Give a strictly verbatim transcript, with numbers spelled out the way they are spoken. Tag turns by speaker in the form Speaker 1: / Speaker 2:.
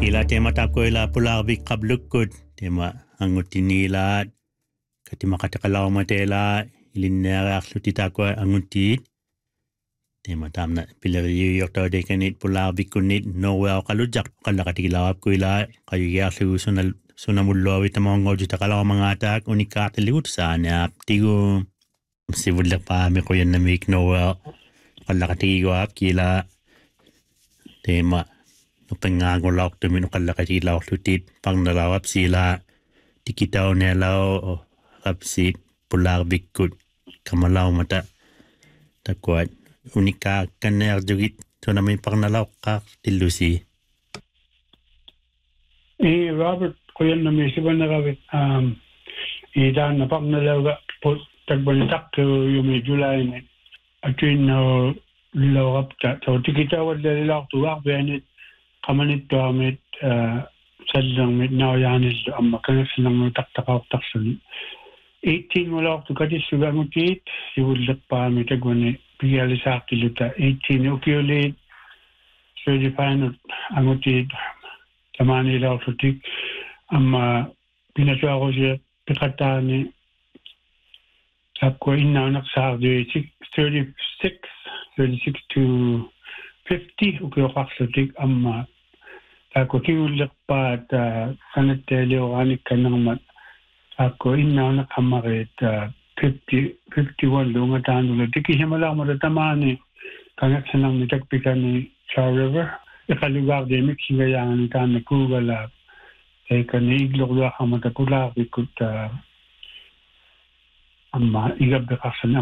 Speaker 1: Ila tema tako ila pularvik qablukkud tema angutinilaat katima qatakalaumataila ilinneariarluti tako angutiit tema tamna pileriyortaudekanit pularvikkunnit norwea qalujaq qallaqatigilaapkuila qayugiarlugu sunal sunamulluavi tamongoju taqalaumangataak unikaartiligut saanaap tigu sivullerpaami quyannamik norwea qallaqatigiguap kila tema penganggolauqtumin qallaqatigilaorlutit parnalawap sila tikitaunelao rapsi pularvikkut kamalaumata takuat unika kanerjugit tunamin parnalauqqaaq tillusi
Speaker 2: e Robert quyannami sibannaravit um idaanna parnalauga tagbanitak yumi July atwin lawapta so tikitawallalilaortuaq bianit qamanit tuamit sallang mit naoyanil amma kanaslang taktaqaortarsuni eighteen walaortu katissugaangutit sivullappaami tagwani pialisaaqtiluta eighteen ukiulit certified angutit tamanilaortutik amma pinasuarosia piqataani sapko innaanak saardi thirty-six thirty-six to fifty ukiuqarlutik amma taako kiullerpaat qanattaalioraanik kannarmat taako innaanak ammarit fifty fifty-one luungataanula tikihimalaarmata tamaani kangatsanarmi takpikani Char River iqalugaardimik singayaangani taanna kuugala taikani iglorluaqarmata pulaarvikkut amma igabbeqarsan